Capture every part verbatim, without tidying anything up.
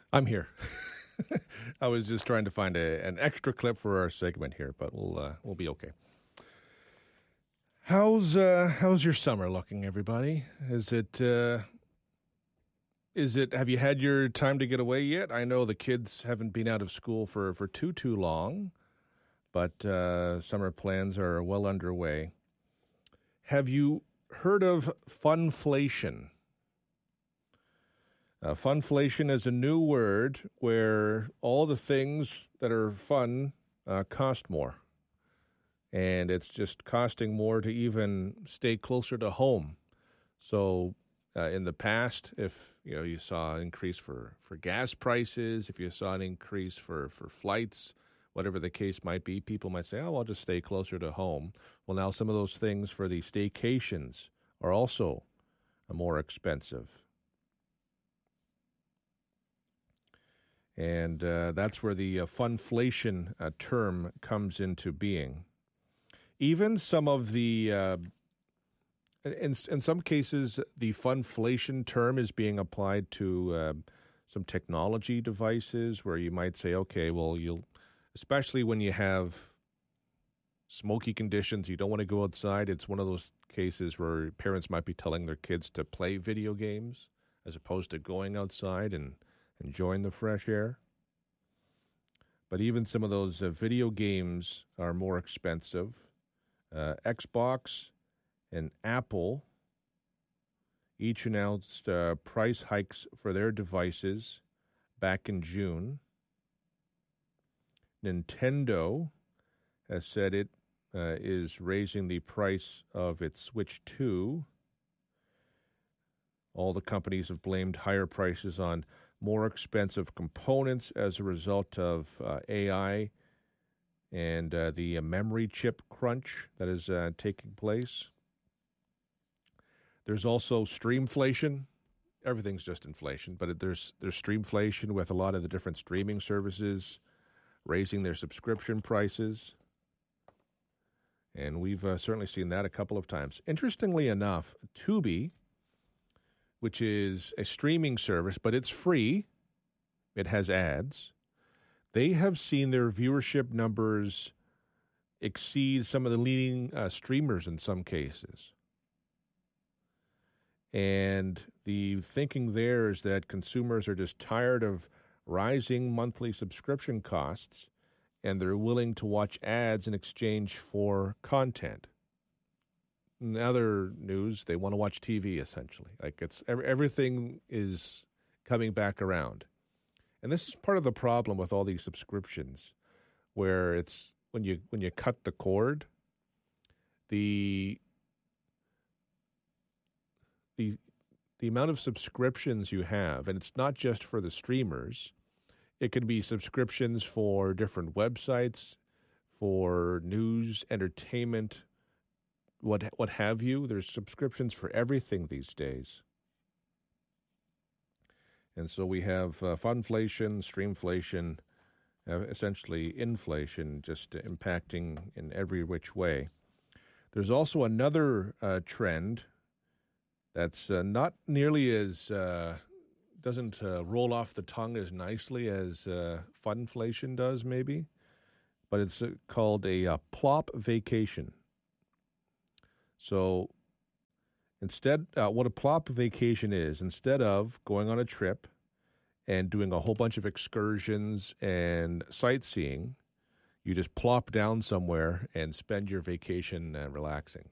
I'm here. I was just trying to find a, an extra clip for our segment here, but we'll uh, we'll be okay. How's uh, how's your summer looking, everybody? Is it uh, is it? Have you had your time to get away yet? I know the kids haven't been out of school for, for too too long, but uh, summer plans are well underway. Have you heard of funflation? Uh, funflation is a new word where all the things that are fun uh, cost more. And it's just costing more to even stay closer to home. So uh, in the past, if you know you saw an increase for, for gas prices, if you saw an increase for, for flights, whatever the case might be, people might say, oh, I'll just stay closer to home. Well, now some of those things for the staycations are also uh, more expensive. And uh, that's where the uh, funflation uh, term comes into being. Even some of the, uh, in, in some cases, the funflation term is being applied to uh, some technology devices where you might say, okay, well, you'll, especially when you have smoky conditions, you don't want to go outside. It's one of those cases where parents might be telling their kids to play video games as opposed to going outside and enjoying the fresh air. But even some of those uh, video games are more expensive. Uh, Xbox and Apple each announced uh, price hikes for their devices back in June. Nintendo has said it uh, is raising the price of its Switch two. All the companies have blamed higher prices on more expensive components as a result of uh, A I and uh, the uh, memory chip crunch that is uh, taking place. There's also streamflation. Everything's just inflation, but it, there's there's streamflation with a lot of the different streaming services raising their subscription prices. And we've uh, certainly seen that a couple of times. Interestingly enough, Tubi, which is a streaming service, but it's free. It has ads. They have seen their viewership numbers exceed some of the leading uh, streamers in some cases. And the thinking there is that consumers are just tired of rising monthly subscription costs, and they're willing to watch ads in exchange for content. In other news, they want to watch T V, essentially. Like it's everything is coming back around. And this is part of the problem with all these subscriptions, where it's when you when you cut the cord, the the the amount of subscriptions you have, and it's not just for the streamers. It could be subscriptions for different websites, for news, entertainment, what what have you. There's subscriptions for everything these days. And so we have uh, funflation, streamflation, uh, essentially inflation, just uh, impacting in every which way. There's also another uh, trend that's uh, not nearly as, uh, doesn't uh, roll off the tongue as nicely as uh, funflation does maybe, but it's uh, called a uh, plop vacation. So instead, uh, what a plop vacation is, instead of going on a trip and doing a whole bunch of excursions and sightseeing, you just plop down somewhere and spend your vacation uh, relaxing.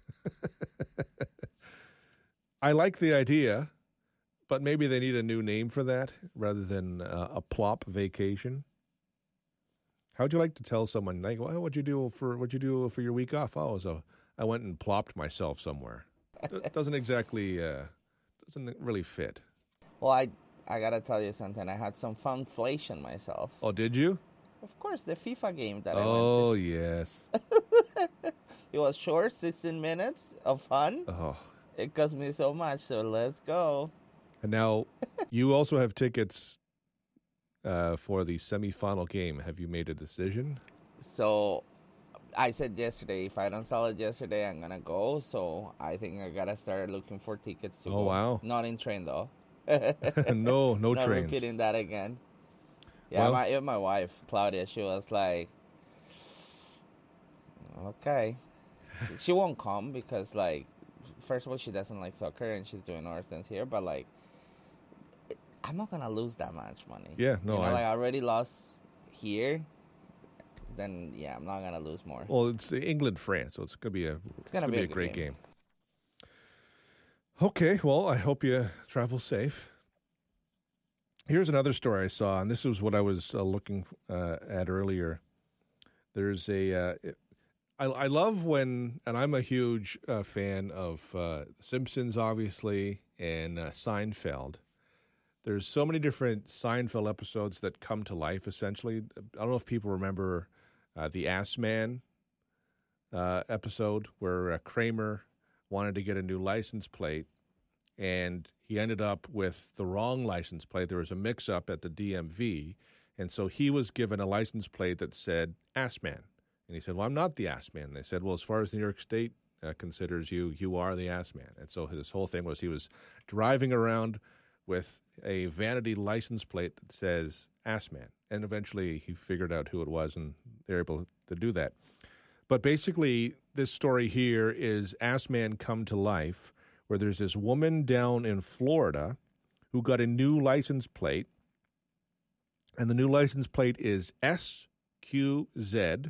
I like the idea, but maybe they need a new name for that rather than uh, a plop vacation. How'd you like to tell someone, like, well, what'd you do for what'd you do for your week off? Oh, so I went and plopped myself somewhere. It doesn't exactly, uh, doesn't really fit. Well, I I gotta tell you something. I had some funflation myself. Oh, did you? Of course, the FIFA game that oh, I went to. Oh, yes. It was short, sixteen minutes of fun. Oh. It cost me so much, so let's go. And now, you also have tickets uh, for the semifinal game. Have you made a decision? So, I said yesterday, if I don't sell it yesterday, I'm going to go. So, I think I got to start looking for tickets to oh, go. Oh, wow. Not in train, though. no, no Not trains. repeating that again. Yeah, Well, my even my wife Claudia, she was like, okay, she won't come because like, first of all, she doesn't like soccer and she's doing other things here, but like, I'm not gonna lose that much money. Yeah, no, you know, I, like I already lost here. Then yeah, I'm not gonna lose more. Well, it's England, France, so it's gonna be a it's, it's gonna, gonna be, be a, a great game. game. Okay, well, I hope you travel safe. Here's another story I saw, and this was what I was uh, looking uh, at earlier. There's a, uh, I, I love when, and I'm a huge uh, fan of uh, Simpsons, obviously, and uh, Seinfeld. There's so many different Seinfeld episodes that come to life, essentially. I don't know if people remember uh, the Ass Man uh, episode where uh, Kramer wanted to get a new license plate, and he ended up with the wrong license plate. There was a mix-up at the D M V, and so he was given a license plate that said Ass Man. And he said, well, I'm not the Ass Man. And they said, well, as far as New York State uh, considers you, you are the Ass Man. And so his whole thing was he was driving around with a vanity license plate that says Ass Man. And eventually he figured out who it was, and they were able to do that. But basically, this story here is Ass Man come to life, where there's this woman down in Florida who got a new license plate, and the new license plate is S Q Z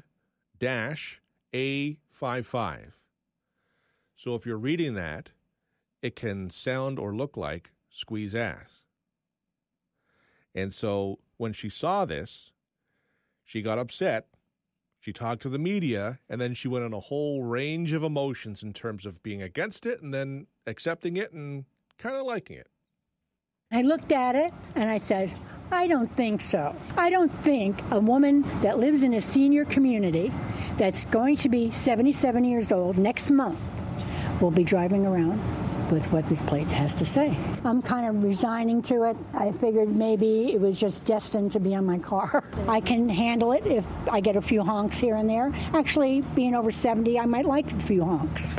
A fifty-five. So if you're reading that, it can sound or look like squeeze ass. And so when she saw this, she got upset. She talked to the media, and then she went on a whole range of emotions in terms of being against it and then accepting it and kind of liking it. I looked at it and I said, I don't think so. I don't think a woman that lives in a senior community that's going to be seventy-seven years old next month will be driving around with what this plate has to say. I'm kind of resigning to it. I figured maybe it was just destined to be on my car. I can handle it if I get a few honks here and there. Actually, being over seventy, I might like a few honks.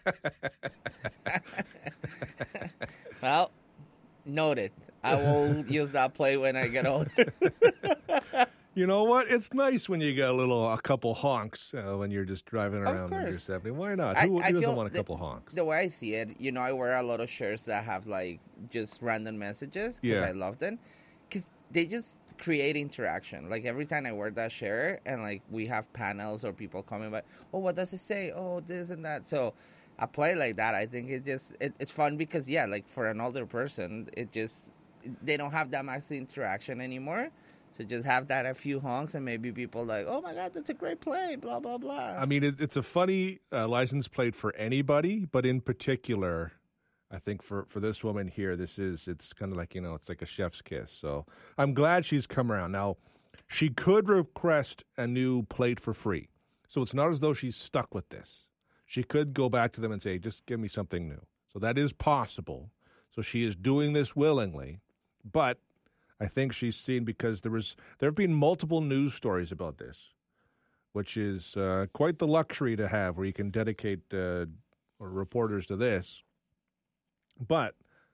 Well, noted. I will use that plate when I get older. You know what? It's nice when you get a little, a couple honks uh, when you're just driving around when you're seventy. Why not? I, Who, who I doesn't feel want a the, couple honks? The way I see it, you know, I wear a lot of shirts that have like just random messages because Yeah. I love them. Because they just create interaction. Like every time I wear that shirt and like we have panels or people coming by, oh, what does it say? Oh, this and that. So I play like that. I think it just, it, it's fun because, yeah, like for an older person, it just, they don't have that much interaction anymore. So just have that a few honks and maybe people like, oh my God, that's a great play, blah, blah, blah. I mean, it, it's a funny uh, license plate for anybody, but in particular, I think for, for this woman here, this is, it's kind of like, you know, it's like a chef's kiss. So I'm glad she's come around. Now, she could request a new plate for free. So it's not as though she's stuck with this. She could go back to them and say, just give me something new. So that is possible. So she is doing this willingly, but I think she's seen, because there was there have been multiple news stories about this, which is uh, quite the luxury to have, where you can dedicate uh, reporters to this. But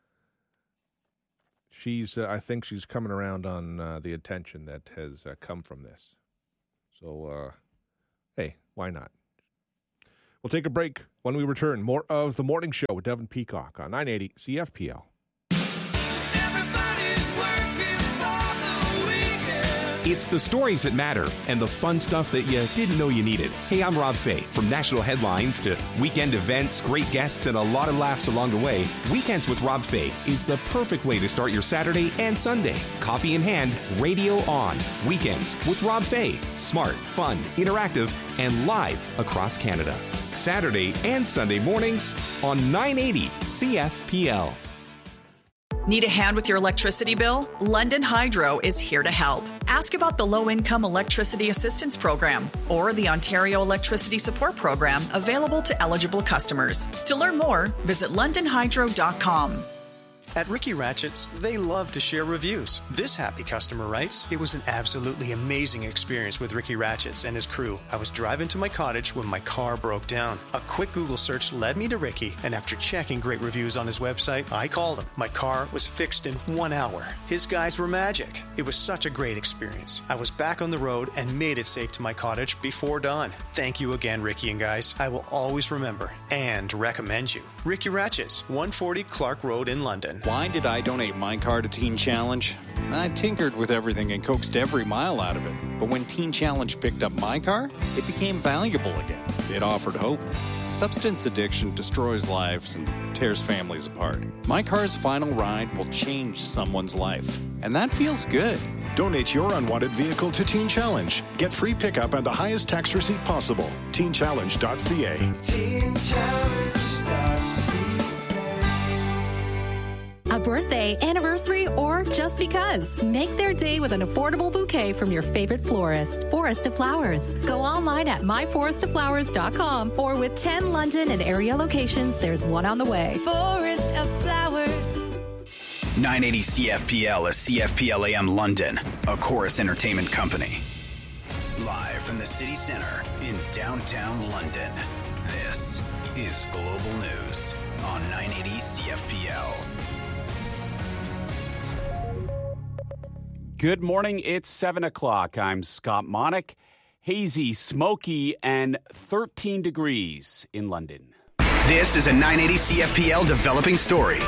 she's, uh, I think she's coming around on uh, the attention that has uh, come from this. So, uh, hey, why not? We'll take a break. When we return, more of The Morning Show with Devin Peacock on nine eighty C F P L. It's the stories that matter and the fun stuff that you didn't know you needed. Hey, I'm Rob Fay. From national headlines to weekend events, great guests, and a lot of laughs along the way, Weekends with Rob Fay is the perfect way to start your Saturday and Sunday. Coffee in hand, radio on. Weekends with Rob Fay. Smart, fun, interactive, and live across Canada. Saturday and Sunday mornings on nine eighty C F P L. Need a hand with your electricity bill? London Hydro is here to help. Ask about the Low-Income Electricity Assistance Program or the Ontario Electricity Support Program available to eligible customers. To learn more, visit london hydro dot com. At Ricky Ratchett's, they love to share reviews. This happy customer writes, "It was an absolutely amazing experience with Ricky Ratchett's and his crew. I was driving to my cottage when my car broke down. A quick Google search led me to Ricky, and after checking great reviews on his website, I called him. My car was fixed in one hour. His guys were magic. It was such a great experience. I was back on the road and made it safe to my cottage before dawn. Thank you again, Ricky and guys. I will always remember and recommend you. Ricky Ratchett's, one forty Clark Road in London." Why did I donate my car to Teen Challenge? I tinkered with everything and coaxed every mile out of it. But when Teen Challenge picked up my car, it became valuable again. It offered hope. Substance addiction destroys lives and tears families apart. My car's final ride will change someone's life. And that feels good. Donate your unwanted vehicle to Teen Challenge. Get free pickup and the highest tax receipt possible. teen challenge dot c a. teen challenge dot c a. A birthday, anniversary, or just because. Make their day with an affordable bouquet from your favorite florist, Forest of Flowers. Go online at my forest of flowers dot com, or with ten London and area locations, there's one on the way. Forest of Flowers. nine eighty C F P L is C F P L A M London, a Chorus Entertainment company. Live from the city center in downtown London, this is Global News on nine eighty C F P L. Good morning. It's seven o'clock. I'm Scott Monick. Hazy, smoky, and thirteen degrees in London. This is a nine eighty C F P L developing story.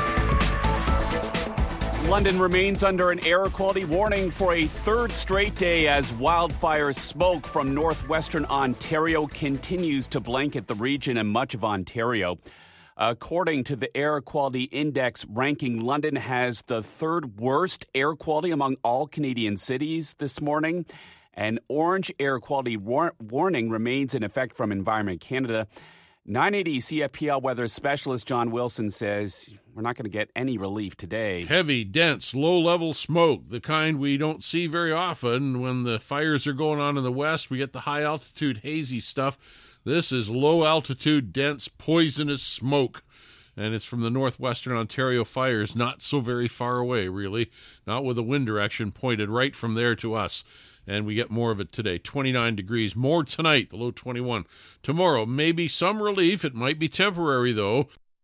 London remains under an air quality warning for a third straight day as wildfire smoke from northwestern Ontario continues to blanket the region and much of Ontario. According to the Air Quality Index ranking, London has the third worst air quality among all Canadian cities this morning. An orange air quality war- warning remains in effect from Environment Canada. nine eighty C F P L weather specialist John Wilson says we're not going to get any relief today. Heavy, dense, low-level smoke, the kind we don't see very often when the fires are going on in the west. We get the high-altitude hazy stuff. This is low-altitude, dense, poisonous smoke, and it's from the northwestern Ontario fires, not so very far away, really, not with a wind direction pointed right from there to us. And we get more of it today. twenty-nine degrees, more tonight, the low twenty-one. Tomorrow, maybe some relief. It might be temporary, though.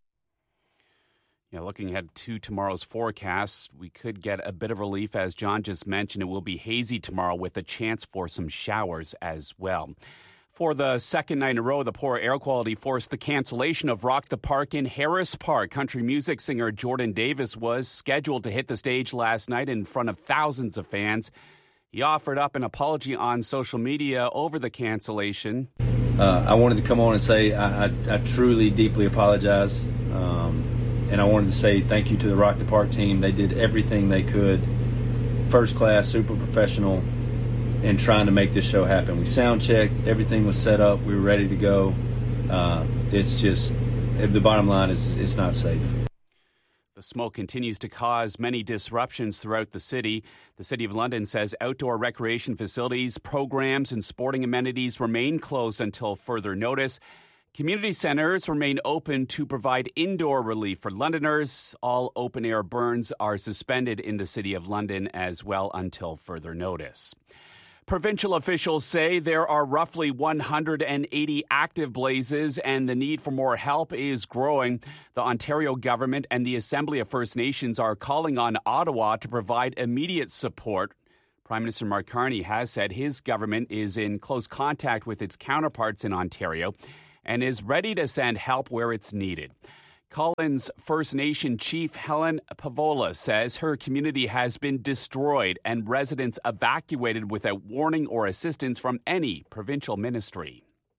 Yeah, looking ahead to tomorrow's forecast, we could get a bit of relief. As John just mentioned, it will be hazy tomorrow with a chance for some showers as well. For the second night in a row, the poor air quality forced the cancellation of Rock the Park in Harris Park. Country music singer Jordan Davis was scheduled to hit the stage last night in front of thousands of fans. He offered up an apology on social media over the cancellation. Uh, I wanted to come on and say I, I, I truly, deeply apologize. Um, and I wanted to say thank you to the Rock the Park team. They did everything they could. First class, super professional. And trying to make this show happen. We sound checked, everything was set up, we were ready to go. Uh, it's just, the bottom line is it's not safe. The smoke continues to cause many disruptions throughout the city. The City of London says outdoor recreation facilities, programs, and sporting amenities remain closed until further notice. Community centres remain open to provide indoor relief for Londoners. All open-air burns are suspended in the City of London as well until further notice. Provincial officials say there are roughly one hundred eighty active blazes and the need for more help is growing. The Ontario government and the Assembly of First Nations are calling on Ottawa to provide immediate support. Prime Minister Mark Carney has said his government is in close contact with its counterparts in Ontario and is ready to send help where it's needed. Collins First Nation Chief Helen Pavola says her community has been destroyed and residents evacuated without warning or assistance from any provincial ministry.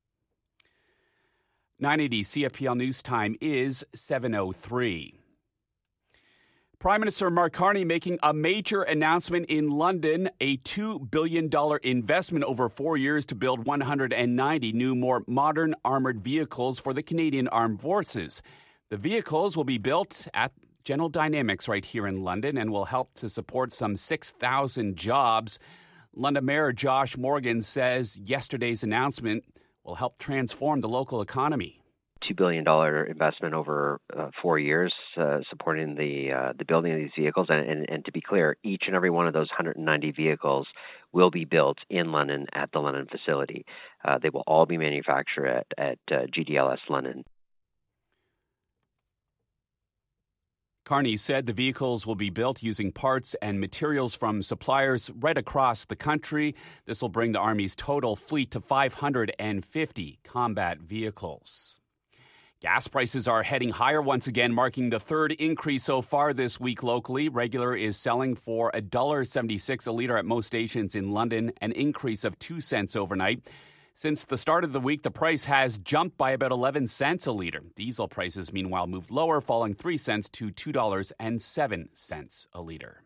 nine eighty C F P L News Time is seven oh three. Prime Minister Mark Carney making a major announcement in London, a two billion dollars investment over four years to build one hundred ninety new, more modern armoured vehicles for the Canadian Armed Forces. The vehicles will be built at General Dynamics right here in London and will help to support some six thousand jobs. London Mayor Josh Morgan says yesterday's announcement will help transform the local economy. two billion dollars investment over uh, four years uh, supporting the uh, the building of these vehicles. And, and, and to be clear, each and every one of those one hundred ninety vehicles will be built in London at the London facility. Uh, they will all be manufactured at, at uh, G D L S London. Carney said the vehicles will be built using parts and materials from suppliers right across the country. This will bring the Army's total fleet to five hundred fifty combat vehicles. Gas prices are heading higher once again, marking the third increase so far this week locally. Regular is selling for one dollar seventy-six a litre at most stations in London, an increase of two cents overnight. Since the start of the week, the price has jumped by about eleven cents a litre. Diesel prices, meanwhile, moved lower, falling three cents to two dollars and seven cents a litre.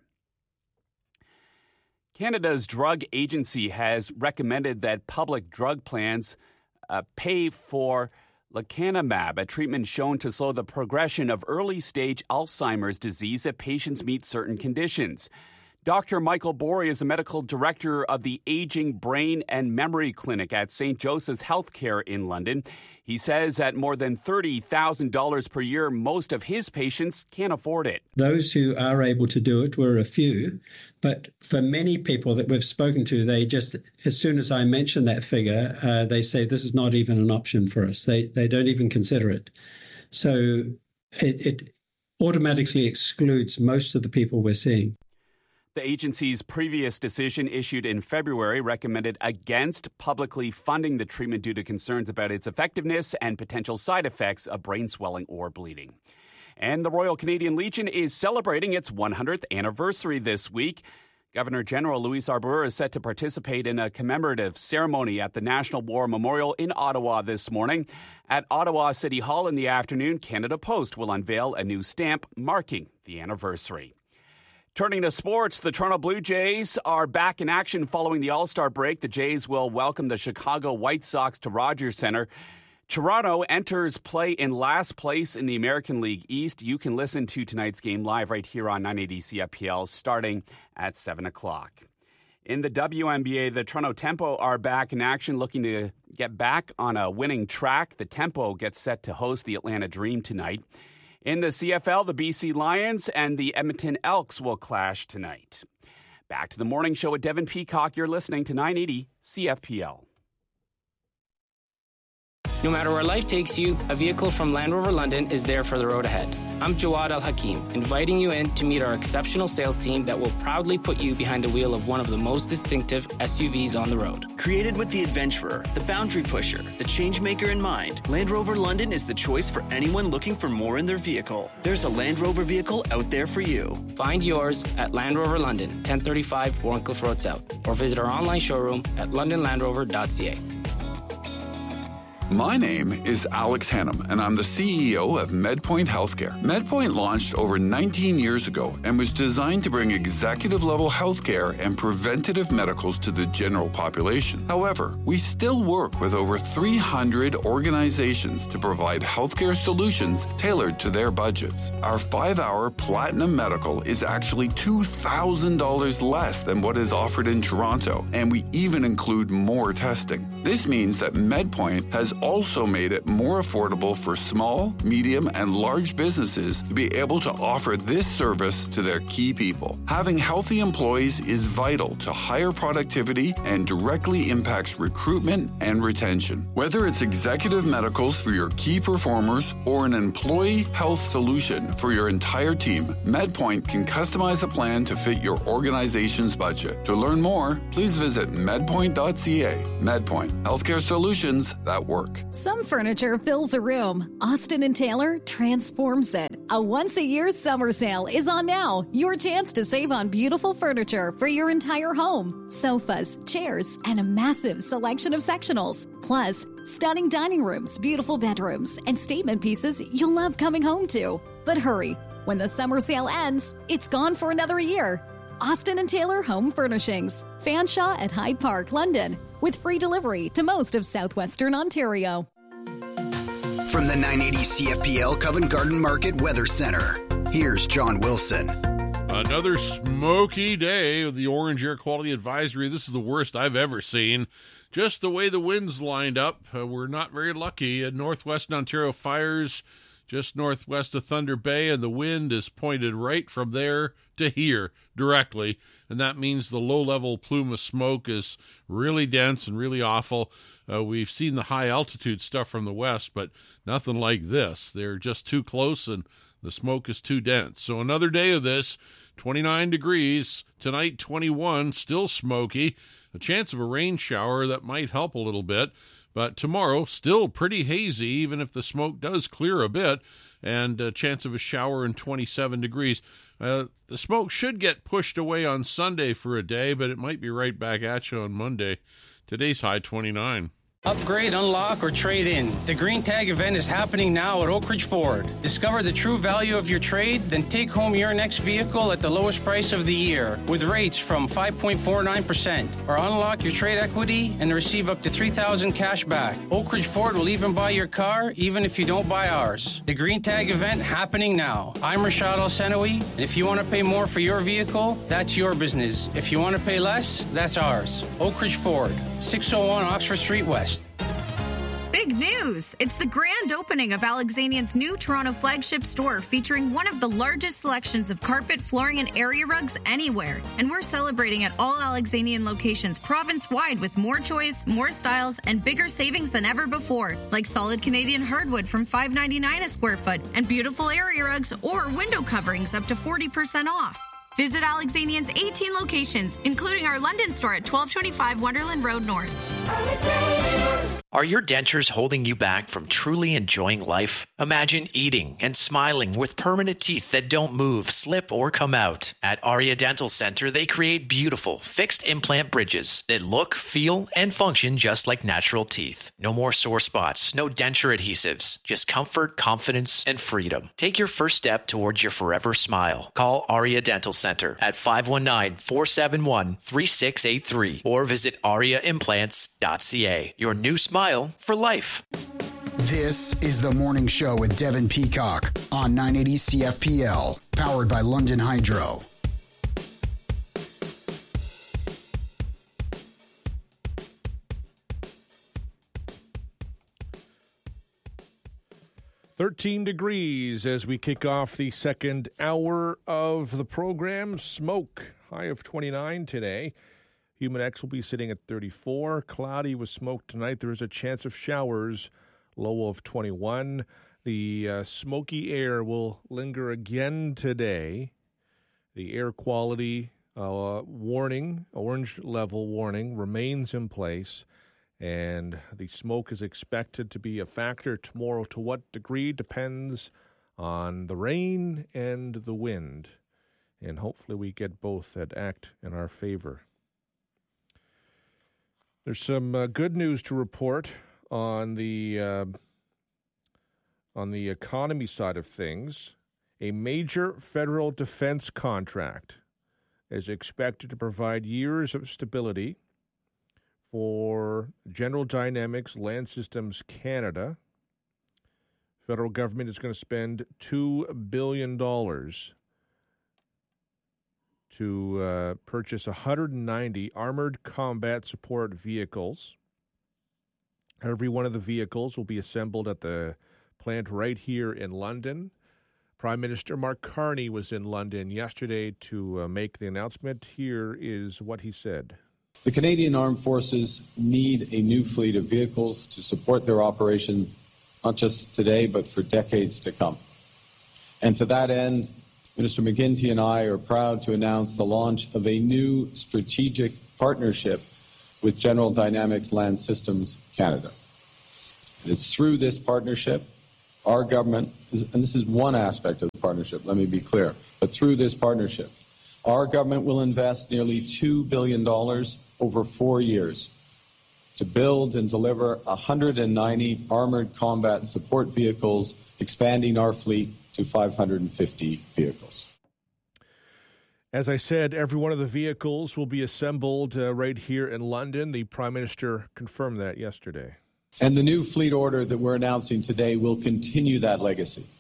Canada's Drug Agency has recommended that public drug plans uh, pay for lecanemab, a treatment shown to slow the progression of early-stage Alzheimer's disease if patients meet certain conditions. Doctor Michael Borey is the medical director of the Aging Brain and Memory Clinic at Saint Joseph's Healthcare in London. He says at more than thirty thousand dollars per year, most of his patients can't afford it. Those who are able to do it were a few, but for many people that we've spoken to, they just, as soon as I mention that figure, uh, they say this is not even an option for us. They, they don't even consider it. So it, it automatically excludes most of the people we're seeing. The agency's previous decision, issued in February, recommended against publicly funding the treatment due to concerns about its effectiveness and potential side effects of brain swelling or bleeding. And the Royal Canadian Legion is celebrating its one hundredth anniversary this week. Governor General Louis Arbour is set to participate in a commemorative ceremony at the National War Memorial in Ottawa this morning. At Ottawa City Hall in the afternoon, Canada Post will unveil a new stamp marking the anniversary. Turning to sports, the Toronto Blue Jays are back in action following the All-Star break. The Jays will welcome the Chicago White Sox to Rogers Centre. Toronto enters play in last place in the American League East. You can listen to tonight's game live right here on nine eighty C F P L starting at seven o'clock. In the W N B A, the Toronto Tempo are back in action, looking to get back on a winning track. The Tempo gets set to host the Atlanta Dream tonight. In the C F L, the B C Lions and the Edmonton Elks will clash tonight. Back to the morning show with Devin Peacock. You're listening to nine eighty C F P L. No matter where life takes you, a vehicle from Land Rover London is there for the road ahead. I'm Jawad Al Hakim, inviting you in to meet our exceptional sales team that will proudly put you behind the wheel of one of the most distinctive S U Vs on the road. Created with the adventurer, the boundary pusher, the changemaker in mind, Land Rover London is the choice for anyone looking for more in their vehicle. There's a Land Rover vehicle out there for you. Find yours at Land Rover London, ten thirty-five Warncliffe Road South, or visit our online showroom at london land rover dot c a. My name is Alex Hannum, and I'm the C E O of MedPoint Healthcare. MedPoint launched over nineteen years ago and was designed to bring executive-level healthcare and preventative medicals to the general population. However, we still work with over three hundred organizations to provide healthcare solutions tailored to their budgets. Our five-hour Platinum Medical is actually two thousand dollars less than what is offered in Toronto, and we even include more testing. This means that MedPoint has also made it more affordable for small, medium, and large businesses to be able to offer this service to their key people. Having healthy employees is vital to higher productivity and directly impacts recruitment and retention. Whether it's executive medicals for your key performers or an employee health solution for your entire team, MedPoint can customize a plan to fit your organization's budget. To learn more, please visit medpoint dot c a. MedPoint, healthcare solutions that work. Some furniture fills a room. Austin and Taylor transforms it. A once-a-year summer sale is on now. Your chance to save on beautiful furniture for your entire home. Sofas, chairs, and a massive selection of sectionals. Plus, stunning dining rooms, beautiful bedrooms, and statement pieces you'll love coming home to. But hurry, when the summer sale ends, it's gone for another year. Austin and Taylor Home Furnishings. Fanshawe at Hyde Park, London, with free delivery to most of southwestern Ontario. From the nine eighty C F P L Covent Garden Market Weather Center, here's John Wilson. Another smoky day with the orange air quality advisory. This is the worst I've ever seen. Just the way the winds lined up, uh, we're not very lucky. Uh, Northwestern Ontario fires just northwest of Thunder Bay, and the wind is pointed right from there to here directly. And that means the low-level plume of smoke is really dense and really awful. Uh, we've seen the high-altitude stuff from the west, but nothing like this. They're just too close, and the smoke is too dense. So another day of this, twenty-nine degrees, tonight twenty-one, still smoky, a chance of a rain shower that might help a little bit, but tomorrow still pretty hazy, even if the smoke does clear a bit, and a chance of a shower in twenty-seven degrees. Uh, the smoke should get pushed away on Sunday for a day, but it might be right back at you on Monday. Today's high twenty-nine. Upgrade, unlock, or trade in. The Green Tag event is happening now at Oak Ridge Ford. Discover the true value of your trade, then take home your next vehicle at the lowest price of the year with rates from five point four nine percent. Or unlock your trade equity and receive up to three thousand dollars cash back. Oak Ridge Ford will even buy your car, even if you don't buy ours. The Green Tag event happening now. I'm Rashad Al-Senawi, and if you want to pay more for your vehicle, that's your business. If you want to pay less, that's ours. Oak Ridge Ford, six oh one Oxford Street West. Big news! It's the grand opening of Alexanian's new Toronto flagship store, featuring one of the largest selections of carpet, flooring, and area rugs anywhere. And we're celebrating at all Alexanian locations province-wide with more choice, more styles, and bigger savings than ever before, like solid Canadian hardwood from five ninety-nine a square foot, and beautiful area rugs or window coverings up to forty percent off. Visit Alexanian's eighteen locations, including our London store at twelve twenty-five Wonderland Road North. Are your dentures holding you back from truly enjoying life? Imagine eating and smiling with permanent teeth that don't move, slip, or come out. At Aria Dental Center, they create beautiful, fixed implant bridges that look, feel, and function just like natural teeth. No more sore spots, no denture adhesives, just comfort, confidence, and freedom. Take your first step towards your forever smile. Call Aria Dental Center at five one nine, four seven one, three six eight three or visit aria implants dot c a. Your new smile for life. This is The Morning Show with Devin Peacock on nine eighty C F P L, powered by London Hydro. thirteen degrees as we kick off the second hour of the program. Smoke, high of twenty-nine today. Human X will be sitting at thirty-four. Cloudy with smoke tonight. There is a chance of showers, low of twenty-one. The uh, smoky air will linger again today. The air quality uh, warning, orange level warning, remains in place. And the smoke is expected to be a factor tomorrow. To what degree depends on the rain and the wind. And hopefully we get both that act in our favor. There's some uh, good news to report on the uh, on the economy side of things. A major federal defense contract is expected to provide years of stability for General Dynamics Land Systems Canada. Federal government is going to spend two billion dollars to uh, purchase one hundred ninety armored combat support vehicles. Every one of the vehicles will be assembled at the plant right here in London. Prime Minister Mark Carney was in London yesterday to uh, make the announcement. Here is what he said. The Canadian Armed Forces need a new fleet of vehicles to support their operation, not just today, but for decades to come. And to that end, Minister McGuinty and I are proud to announce the launch of a new strategic partnership with General Dynamics Land Systems Canada. It is through this partnership, our government, and this is one aspect of the partnership, let me be clear, but through this partnership, our government will invest nearly two billion dollars over four years to build and deliver one hundred ninety armored combat support vehicles, expanding our fleet to five hundred fifty vehicles. As I said, every one of the vehicles will be assembled uh, right here in London. The Prime Minister confirmed that yesterday. And the new fleet order that we're announcing today will continue that legacy.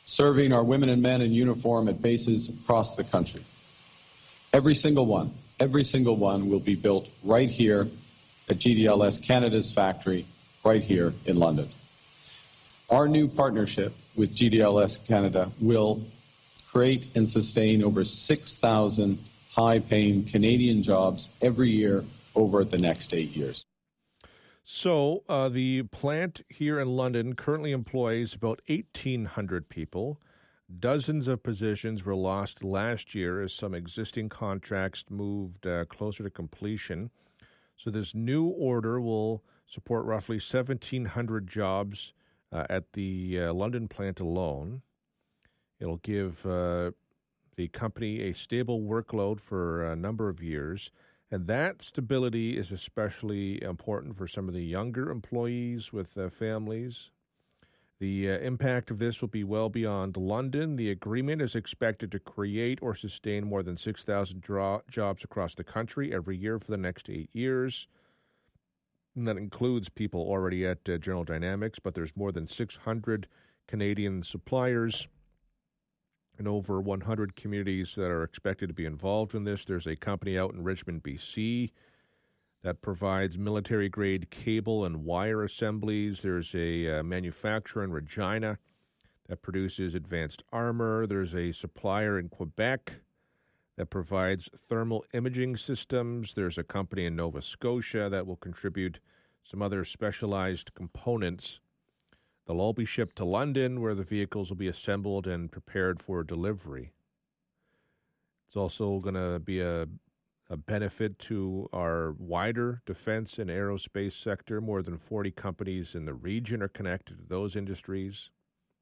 serving our women and men in uniform at bases across the country. Every single one, every single one will be built right here at G D L S Canada's factory, right here in London. Our new partnership with G D L S Canada will create and sustain over six thousand high-paying Canadian jobs every year over the next eight years. So uh, the plant here in London currently employs about eighteen hundred people. Dozens of positions were lost last year as some existing contracts moved uh, closer to completion. So this new order will support roughly seventeen hundred jobs uh, at the uh, London plant alone. It'll give uh, the company a stable workload for a number of years. And that stability is especially important for some of the younger employees with uh, families. The uh, impact of this will be well beyond London. The agreement is expected to create or sustain more than six thousand draw- jobs across the country every year for the next eight years. And that includes people already at uh, General Dynamics, but there's more than six hundred Canadian suppliers and over one hundred communities that are expected to be involved in this. There's a company out in Richmond, B C that provides military-grade cable and wire assemblies. There's a uh, manufacturer in Regina that produces advanced armor. There's a supplier in Quebec that provides thermal imaging systems. There's a company in Nova Scotia that will contribute some other specialized components. They'll all be shipped to London, where the vehicles will be assembled and prepared for delivery. It's also going to be a, a benefit to our wider defense and aerospace sector. More than forty companies in the region are connected to those industries.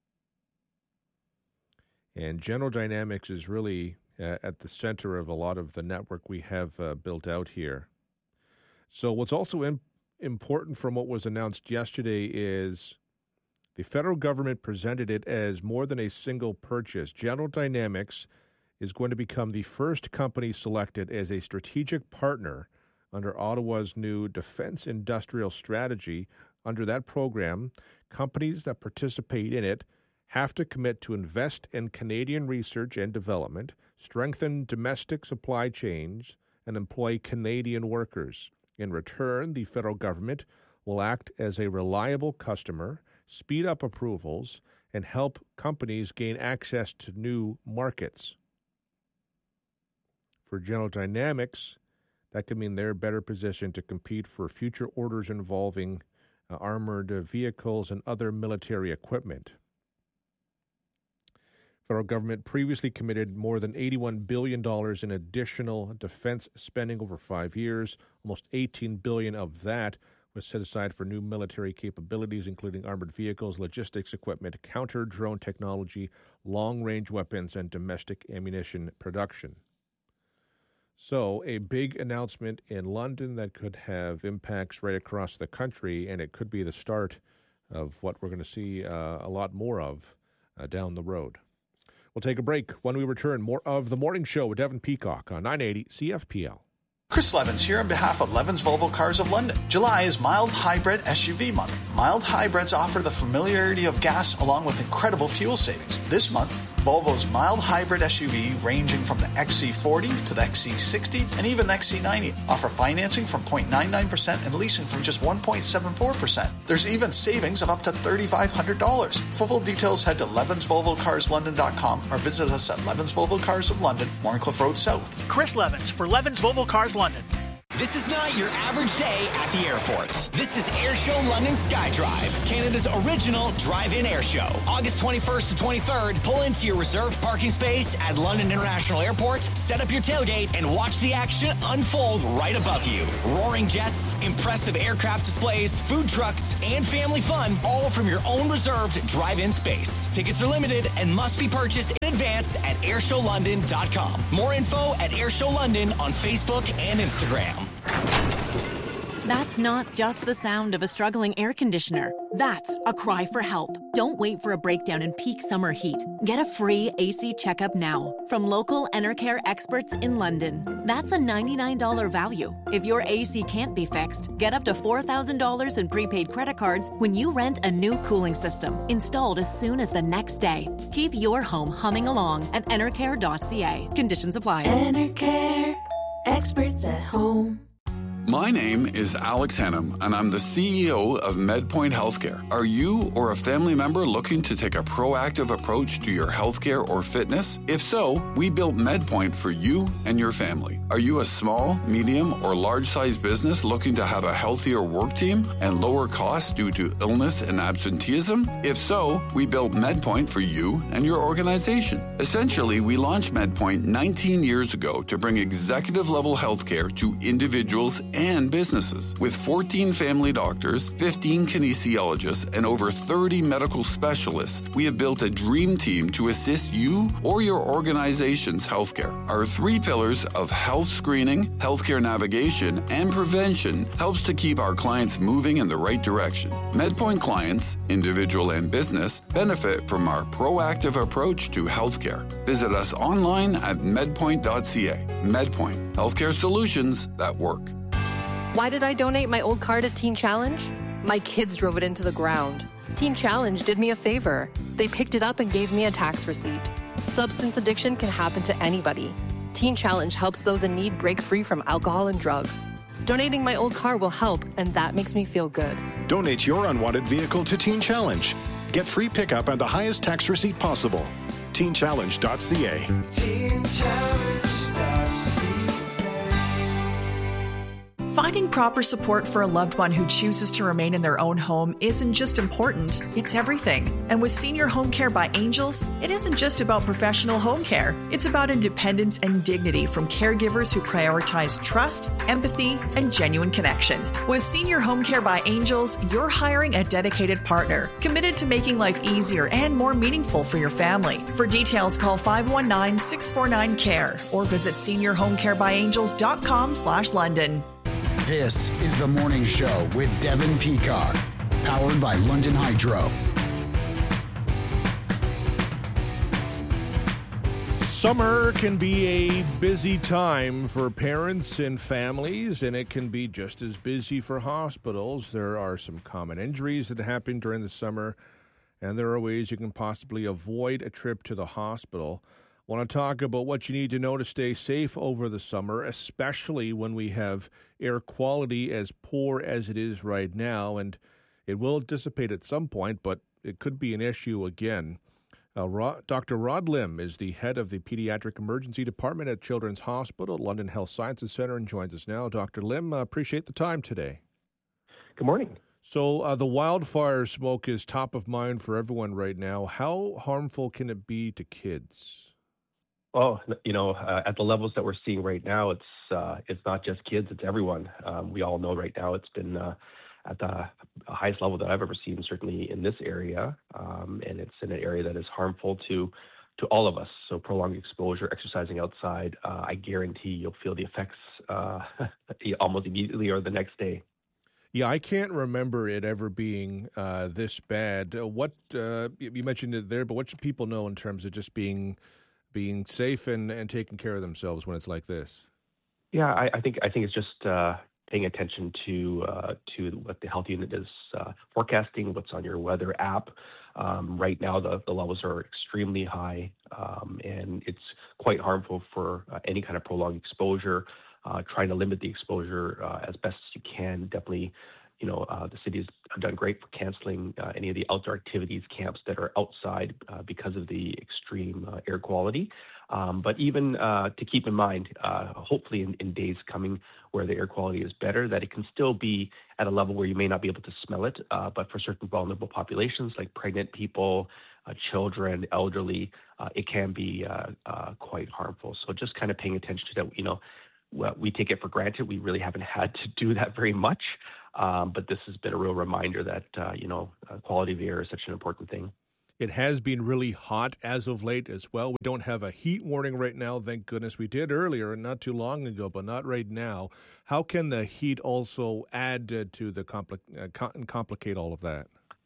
And General Dynamics is really uh, at the center of a lot of the network we have uh, built out here. So what's also in, important from what was announced yesterday is the federal government presented it as more than a single purchase. General Dynamics is going to become the first company selected as a strategic partner under Ottawa's new Defense Industrial Strategy. Under that program, companies that participate in it have to commit to invest in Canadian research and development, strengthen domestic supply chains, and employ Canadian workers. In return, the federal government will act as a reliable customer, speed up approvals, and help companies gain access to new markets. For General Dynamics, that could mean they're better positioned to compete for future orders involving uh, armored uh, vehicles and other military equipment. Federal government previously committed more than eighty-one billion dollars in additional defense spending over five years. Almost eighteen billion dollars of that was set aside for new military capabilities, including armored vehicles, logistics equipment, counter-drone technology, long-range weapons, and domestic ammunition production. So a big announcement in London that could have impacts right across the country, and it could be the start of what we're going to see uh, a lot more of uh, down the road. We'll take a break. When we return, more of The Morning Show with Devin Peacock on nine eighty C F P L. Chris Levins here on behalf of Levins Volvo Cars of London. July is Mild Hybrid S U V month. Mild hybrids offer the familiarity of gas along with incredible fuel savings. This month, Volvo's mild hybrid S U V ranging from the X C forty to the X C sixty and even X C ninety offer financing from zero point nine nine percent and leasing from just one point seven four percent. There's even savings of up to three thousand five hundred dollars. For full details, head to Levins Volvo Cars London dot com or visit us at Levins Volvo Cars of London, Warncliffe Road South. Chris Levins for Levins Volvo Cars London. This is not your average day at the airport. This is Airshow London SkyDrive, Canada's original drive-in airshow. August twenty-first to twenty-third, pull into your reserved parking space at London International Airport, set up your tailgate, and watch the action unfold right above you. Roaring jets, impressive aircraft displays, food trucks, and family fun, all from your own reserved drive-in space. Tickets are limited and must be purchased in advance at airshow london dot com. More info at Airshow London on Facebook and Instagram. That's not just the sound of a struggling air conditioner. That's a cry for help. Don't wait for a breakdown in peak summer heat. Get a free A C checkup now from local Enercare experts in London. That's a ninety-nine dollars value. If your A C can't be fixed, get up to four thousand dollars in prepaid credit cards when you rent a new cooling system, installed as soon as the next day. Keep your home humming along at enercare dot c a. Conditions apply. Enercare, experts at home. My name is Alex Hannum, and I'm the C E O of MedPoint Healthcare. Are you or a family member looking to take a proactive approach to your healthcare or fitness? If so, we built MedPoint for you and your family. Are you a small, medium, or large-sized business looking to have a healthier work team and lower costs due to illness and absenteeism? If so, we built MedPoint for you and your organization. Essentially, we launched MedPoint nineteen years ago to bring executive-level healthcare to individuals and businesses. With fourteen family doctors, fifteen kinesiologists, and over thirty medical specialists, we have built a dream team to assist you or your organization's healthcare. Our three pillars of health screening, healthcare navigation, and prevention helps to keep our clients moving in the right direction. MedPoint clients, individual and business, benefit from our proactive approach to healthcare. Visit us online at medpoint dot c a. MedPoint, healthcare solutions that work. Why did I donate my old car to Teen Challenge? My kids drove it into the ground. Teen Challenge did me a favor. They picked it up and gave me a tax receipt. Substance addiction can happen to anybody. Teen Challenge helps those in need break free from alcohol and drugs. Donating my old car will help, and that makes me feel good. Donate your unwanted vehicle to Teen Challenge. Get free pickup and the highest tax receipt possible. teen challenge dot c a. teen challenge dot c a. Finding proper support for a loved one who chooses to remain in their own home isn't just important, it's everything. And with Senior Home Care by Angels, it isn't just about professional home care. It's about independence and dignity from caregivers who prioritize trust, empathy, and genuine connection. With Senior Home Care by Angels, you're hiring a dedicated partner, committed to making life easier and more meaningful for your family. For details, call five one nine, six four nine, C A R E or visit senior home care by angels dot com slash London. This is The Morning Show with Devin Peacock, powered by London Hydro. Summer can be a busy time for parents and families, and it can be just as busy for hospitals. There are some common injuries that happen during the summer, and there are ways you can possibly avoid a trip to the hospital. I want to talk about what you need to know to stay safe over the summer, especially when we have air quality as poor as it is right now, and it will dissipate at some point, but it could be an issue again. Uh, Rod, Doctor Rod Lim is the head of the Pediatric Emergency Department at Children's Hospital, London Health Sciences Centre, and joins us now. Doctor Lim, uh, appreciate the time today. Good morning. So uh, the wildfire smoke is top of mind for everyone right now. How harmful can it be to kids? Oh, you know, uh, at the levels that we're seeing right now, it's uh, it's not just kids, it's everyone. Um, we all know right now it's been uh, at the highest level that I've ever seen, certainly in this area, um, and it's in an area that is harmful to to all of us. So prolonged exposure, exercising outside, uh, I guarantee you'll feel the effects uh, almost immediately or the next day. Yeah, I can't remember it ever being uh, this bad. Uh, what uh, you mentioned it there, but what should people know in terms of just being being safe and, and taking care of themselves when it's like this? Yeah, I, I think I think it's just uh, paying attention to uh, to what the health unit is uh, forecasting, what's on your weather app. Um, right now, the, the levels are extremely high, um, and it's quite harmful for uh, any kind of prolonged exposure. Uh, trying to limit the exposure uh, as best as you can. Definitely, you know, uh, the city has done great for canceling uh, any of the outdoor activities, camps that are outside uh, because of the extreme uh, air quality. Um, but even uh, to keep in mind, uh, hopefully in, in days coming where the air quality is better, that it can still be at a level where you may not be able to smell it. Uh, but for certain vulnerable populations like pregnant people, uh, children, elderly, uh, it can be uh, uh, quite harmful. So just kind of paying attention to that, you know, well, we take it for granted. We really haven't had to do that very much. Um, but this has been a real reminder that, uh, you know, uh, quality of air is such an important thing. It has been really hot as of late as well. We don't have a heat warning right now, thank goodness. We did earlier and not too long ago, but not right now. How can the heat also add uh, to the compli- uh, com- complicate all of that?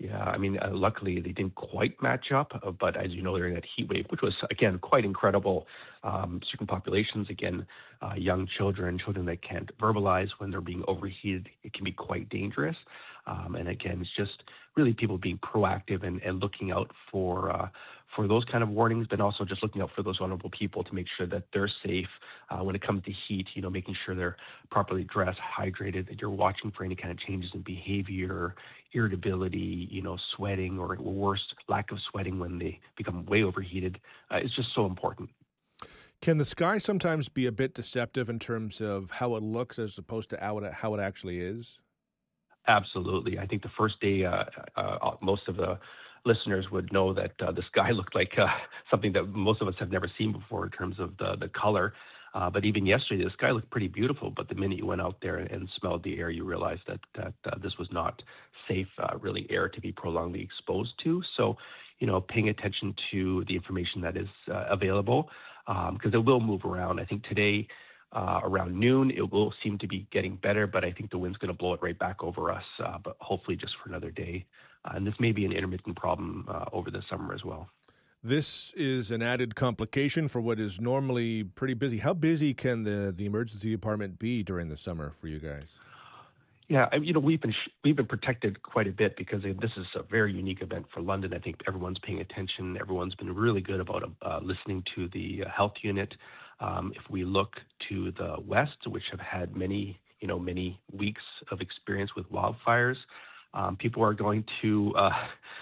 Yeah, I mean, uh, luckily they didn't quite match up, uh, but as you know, during that heat wave, which was, again, quite incredible, um, certain populations, again, uh, young children, children that can't verbalize when they're being overheated, it can be quite dangerous. Um, and again, it's just really people being proactive and, and looking out for uh, for those kind of warnings, but also just looking out for those vulnerable people to make sure that they're safe uh, when it comes to heat, you know, making sure they're properly dressed, hydrated, that you're watching for any kind of changes in behavior, irritability, you know, sweating, or worse, lack of sweating when they become way overheated. Uh, it's just so important. Can the sky sometimes be a bit deceptive in terms of how it looks as opposed to how it, how it actually is? Absolutely. I think the first day, uh, uh, most of the listeners would know that uh, the sky looked like uh, something that most of us have never seen before in terms of the, the color. Uh, but even yesterday, the sky looked pretty beautiful. But the minute you went out there and smelled the air, you realized that, that uh, this was not safe, uh, really, air to be prolongedly exposed to. So, you know, paying attention to the information that is uh, available, because um, it will move around. I think today, uh, around noon, it will seem to be getting better, but I think the wind's going to blow it right back over us, uh, but hopefully just for another day. Uh, and this may be an intermittent problem uh, over the summer as well. This is an added complication for what is normally pretty busy. How busy can the, the emergency department be during the summer for you guys? Yeah, you know, we've been we've been protected quite a bit because this is a very unique event for London. I think everyone's paying attention. Everyone's been really good about uh, listening to the health unit. Um, if we look to the west, which have had many, you know, many weeks of experience with wildfires, um, people are going to, uh,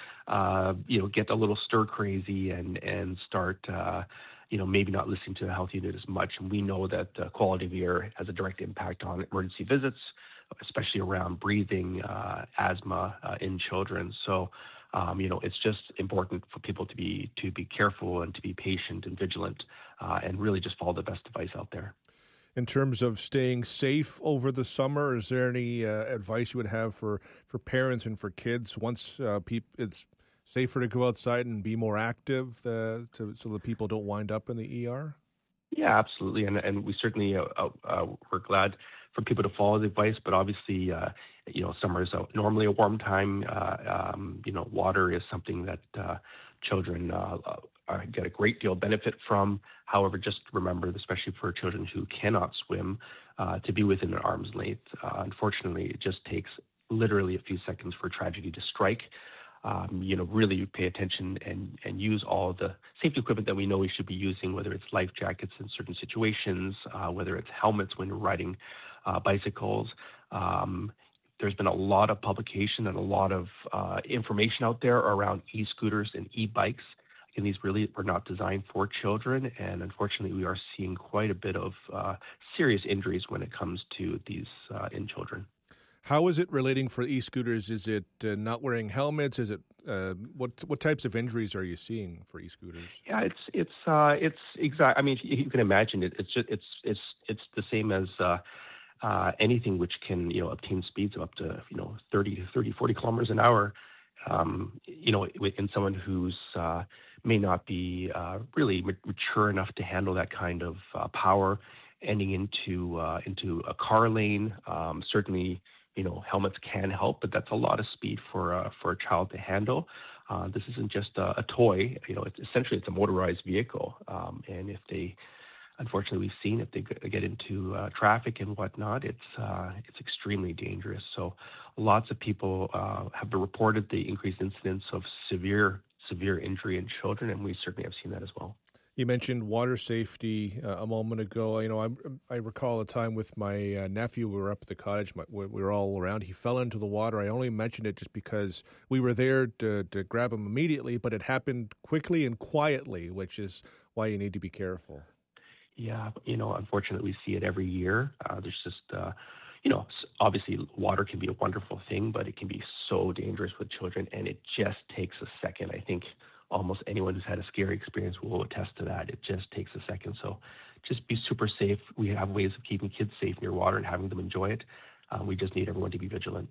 uh, you know, get a little stir crazy and and start, uh, you know, maybe not listening to the health unit as much. And we know that uh, quality of air has a direct impact on emergency visits, especially around breathing, uh, asthma uh, in children. So, um, you know, it's just important for people to be to be careful and to be patient and vigilant, uh, and really just follow the best advice out there. In terms of staying safe over the summer, is there any uh, advice you would have for, for parents and for kids once uh, peop- it's safer to go outside and be more active uh, to, so that people don't wind up in the E R? Yeah, absolutely. And and we certainly, uh, uh, we're glad for people to follow the advice, but obviously, uh, you know, summer is a, normally a warm time. Uh, um, you know, water is something that uh, children uh, uh, get a great deal of benefit from. However, just remember, especially for children who cannot swim, uh, to be within an arm's length. Uh, unfortunately, it just takes literally a few seconds for tragedy to strike. Um, you know, really pay attention and, and use all the safety equipment that we know we should be using, whether it's life jackets in certain situations, uh, whether it's helmets when you're riding uh, bicycles. Um, there's been a lot of publication and a lot of uh, information out there around e-scooters and e-bikes. And these really were not designed for children, and unfortunately, we are seeing quite a bit of uh, serious injuries when it comes to these uh, in children. How is it relating for e-scooters? Is it uh, not wearing helmets? Is it uh, what what types of injuries are you seeing for e-scooters? Yeah, it's it's uh, it's exact. I mean, you can imagine it. It's just it's it's it's the same as uh, uh, anything which can you know obtain speeds of up to you know thirty, thirty, forty kilometers an hour. Um, you know, in someone who's uh, may not be uh, really mature enough to handle that kind of uh, power, ending into uh, into a car lane. Um, certainly, you know, helmets can help, but that's a lot of speed for uh, for a child to handle. Uh, this isn't just a, a toy. You know, it's essentially it's a motorized vehicle, um, and if they, unfortunately, we've seen if they get into uh, traffic and whatnot, it's uh, it's extremely dangerous. So, lots of people uh, have reported the increased incidence of severe severe injury in children, and we certainly have seen that as well. You mentioned water safety uh, a moment ago. You know, I, I recall a time with my uh, nephew. We were up at the cottage. My, we were all around. He fell into the water. I only mentioned it just because we were there to, to grab him immediately, but it happened quickly and quietly, which is why you need to be careful. Yeah, you know, unfortunately, we see it every year. Uh, there's just, uh, you know, obviously water can be a wonderful thing, but it can be so dangerous with children, and it just takes a second. I think almost anyone who's had a scary experience will attest to that. It just takes a second. So just be super safe. We have ways of keeping kids safe near water and having them enjoy it. Um, we just need everyone to be vigilant.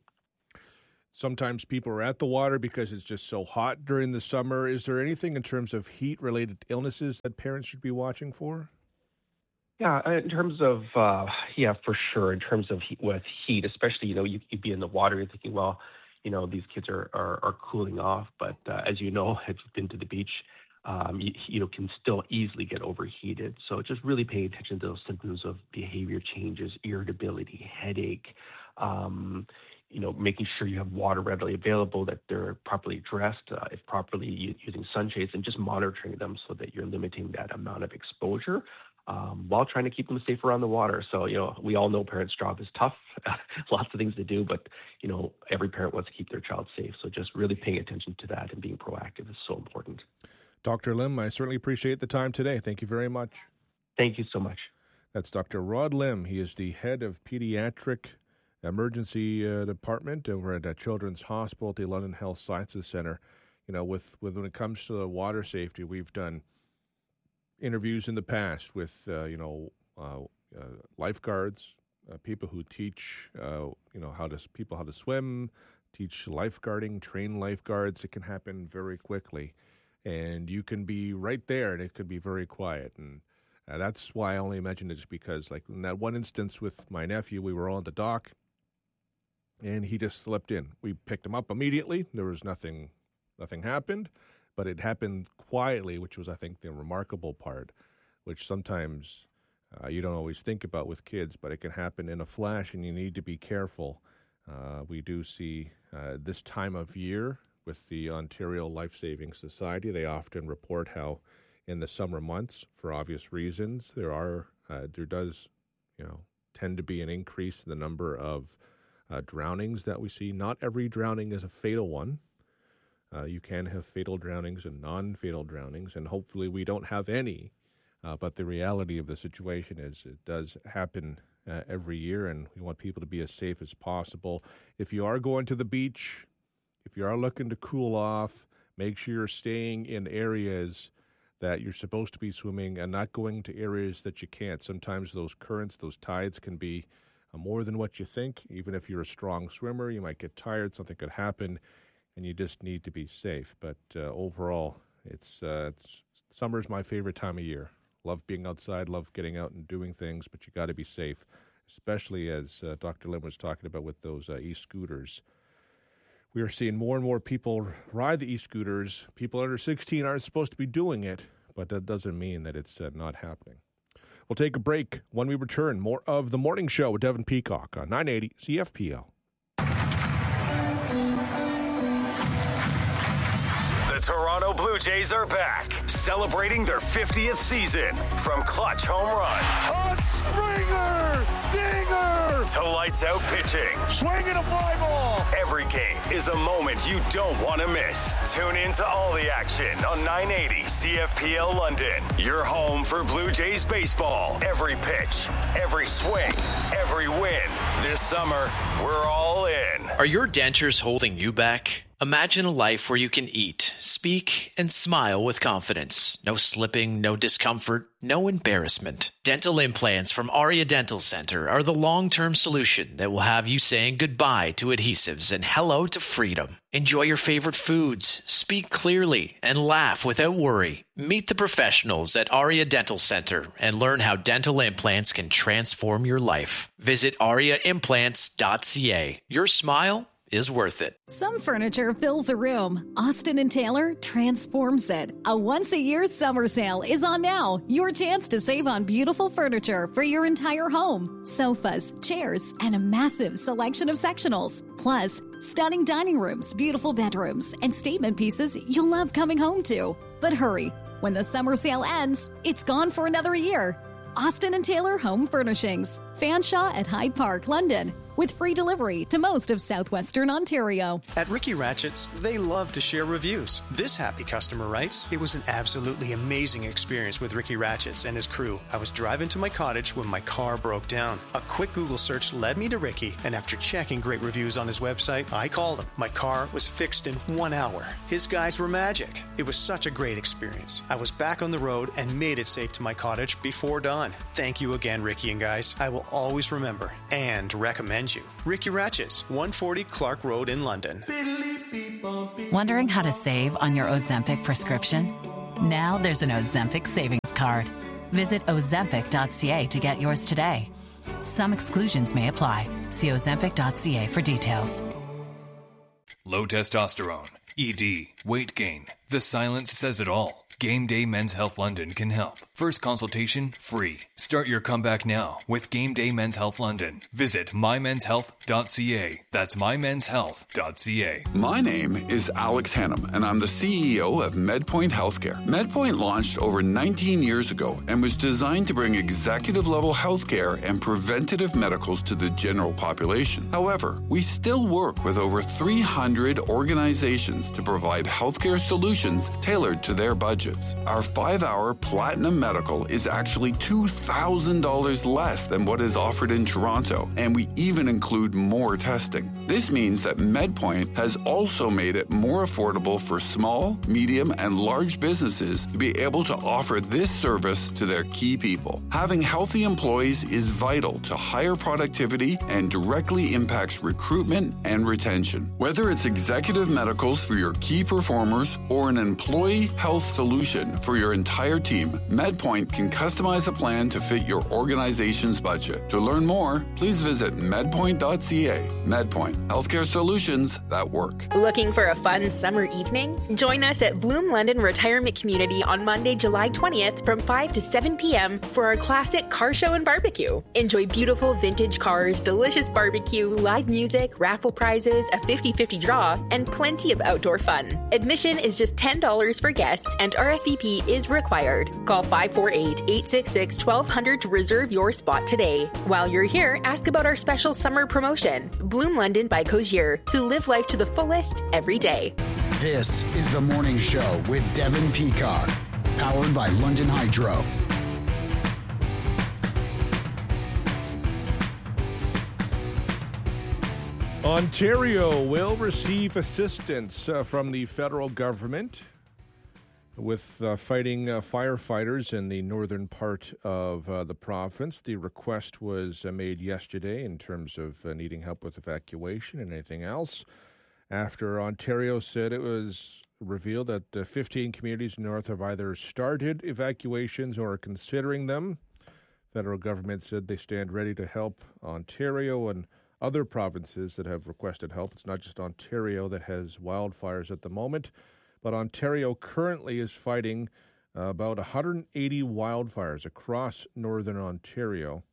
Sometimes people are at the water because it's just so hot during the summer. Is there anything in terms of heat-related illnesses that parents should be watching for? Yeah, in terms of, uh, yeah, for sure. In terms of heat, with heat, especially, you know, you, you'd be in the water, you're thinking, well, you know, these kids are, are, are cooling off. But uh, as you know, if you've been to the beach, um, you, you know, can still easily get overheated. So just really paying attention to those symptoms of behavior changes, irritability, headache, um, you know, making sure you have water readily available, that they're properly dressed, uh, if properly using sunshades, and just monitoring them so that you're limiting that amount of exposure um, while trying to keep them safe around the water. So, you know, we all know parents' job is tough, lots of things to do, but, you know, every parent wants to keep their child safe. So just really paying attention to that and being proactive is so important. Doctor Lim, I certainly appreciate the time today. Thank you very much. Thank you so much. That's Doctor Rod Lim. He is the head of pediatric emergency uh, department over at uh, Children's Hospital at the London Health Sciences Centre. You know, with, with when it comes to the water safety, we've done interviews in the past with, uh, you know, uh, uh, lifeguards, uh, people who teach, uh, you know, how to people how to swim, teach lifeguarding, train lifeguards. It can happen very quickly. And you can be right there, and it could be very quiet. And uh, that's why I only mentioned it, just because, like, in that one instance with my nephew, we were on the dock, and he just slipped in. We picked him up immediately. There was nothing, nothing happened, but it happened quietly, which was, I think, the remarkable part, which sometimes uh, you don't always think about with kids, but it can happen in a flash, and you need to be careful. Uh, we do see uh, this time of year, with the Ontario Life Saving Society, they often report how in the summer months, for obvious reasons, there are uh, there does you know tend to be an increase in the number of uh, drownings that we see. Not every drowning is a fatal one. Uh, you can have fatal drownings and non-fatal drownings, and hopefully we don't have any. Uh, but the reality of the situation is it does happen uh, every year, and we want people to be as safe as possible. If you are going to the beach, if you are looking to cool off, make sure you're staying in areas that you're supposed to be swimming and not going to areas that you can't. Sometimes those currents, those tides can be uh, more than what you think. Even if you're a strong swimmer, you might get tired, something could happen, and you just need to be safe. But uh, overall, it's, uh, it's summer's my favorite time of year. Love being outside, love getting out and doing things, but you got to be safe, especially as uh, Doctor Lim was talking about with those uh, e-scooters. We are seeing more and more people ride the e-scooters. People under sixteen aren't supposed to be doing it, but that doesn't mean that it's uh, not happening. We'll take a break. When we return, more of The Morning Show with Devin Peacock on nine eighty C F P L. The Toronto Blue Jays are back, celebrating their fiftieth season. From clutch home runs, a Springer, dinger, to lights out pitching, swinging a fly ball. Every game is a moment you don't want to miss. Tune in to all the action on nine eighty C F P L London. Your home for Blue Jays baseball. Every pitch, every swing, every win. This summer, we're all in. Are your dentures holding you back? Imagine a life where you can eat, speak, and smile with confidence. No slipping, no discomfort, no embarrassment. Dental implants from Aria Dental Center are the long-term solution that will have you saying goodbye to adhesives and hello to freedom. Enjoy your favorite foods, speak clearly, and laugh without worry. Meet the professionals at Aria Dental Center and learn how dental implants can transform your life. Visit aria implants dot c a. Your smile is worth it. Some furniture fills a room. Austin and Taylor transforms it. A once-a-year summer sale is on now. Your chance to save on beautiful furniture for your entire home. Sofas, chairs, and a massive selection of sectionals. Plus, stunning dining rooms, beautiful bedrooms, and statement pieces you'll love coming home to. But hurry, when the summer sale ends, it's gone for another year. Austin and Taylor Home Furnishings. Fanshawe at Hyde Park, London. With free delivery to most of southwestern Ontario. At Ricky Ratchett's, they love to share reviews. This happy customer writes, "It was an absolutely amazing experience with Ricky Ratchett's and his crew. I was driving to my cottage when my car broke down. A quick Google search led me to Ricky, and after checking great reviews on his website, I called him. My car was fixed in one hour. His guys were magic. It was such a great experience. I was back on the road and made it safe to my cottage before dawn. Thank you again, Ricky and guys. I will always remember and recommend you. Ricky Ratchett's, one forty Clark Road in London." Wondering how to save on your Ozempic prescription? Now there's an Ozempic savings card. Visit ozempic dot c a to get yours today. Some exclusions may apply. See ozempic dot c a for details. low testosterone, E D, weight gain. The silence says it all. Game Day Men's Health London can help. First consultation free. Start your comeback now with Game Day Men's Health London. Visit my men's health dot c a. That's my men's health dot c a. My name is Alex Hannum, and I'm the C E O of MedPoint Healthcare. MedPoint launched over nineteen years ago and was designed to bring executive-level healthcare and preventative medicals to the general population. However, we still work with over three hundred organizations to provide healthcare solutions tailored to their budgets. Our five-hour Platinum Medical is actually two thousand dollars less than what is offered in Toronto, and we even include more testing. This means that MedPoint has also made it more affordable for small, medium, and large businesses to be able to offer this service to their key people. Having healthy employees is vital to higher productivity and directly impacts recruitment and retention. Whether it's executive medicals for your key performers or an employee health solution for your entire team, MedPoint can customize a plan to fit your organization's budget. To learn more, please visit medpoint dot c a. MedPoint, healthcare solutions that work. Looking for a fun summer evening? Join us at Bloom London Retirement Community on Monday, July twentieth from five to seven p.m. for our classic car show and barbecue. Enjoy beautiful vintage cars, delicious barbecue, live music, raffle prizes, a fifty-fifty draw, and plenty of outdoor fun. Admission is just ten dollars for guests, and R S V P is required. Call five four eight, eight six six, one two zero zero to reserve your spot today. While you're here, ask about our special summer promotion, Bloom London by Cozier, to live life to the fullest every day. This is The Morning Show with Devin Peacock, powered by London Hydro. Ontario will receive assistance uh, from the federal government with uh, fighting uh, firefighters in the northern part of uh, the province. The request was uh, made yesterday in terms of uh, needing help with evacuation and anything else, after Ontario said it was revealed that uh, fifteen communities north have either started evacuations or are considering them. Federal government said they stand ready to help Ontario and other provinces that have requested help. It's not just Ontario that has wildfires at the moment, but Ontario currently is fighting uh, about one hundred eighty wildfires across northern Ontario.